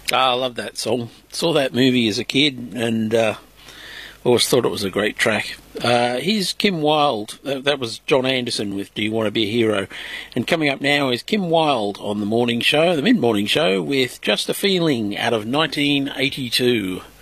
I love that song. Saw that movie as a kid and always thought it was a great track. Here's Kim Wilde. That was John Anderson with Do You Want to Be a Hero? And coming up now is Kim Wilde on the morning show, the mid-morning show, with Just a Feeling out of 1982.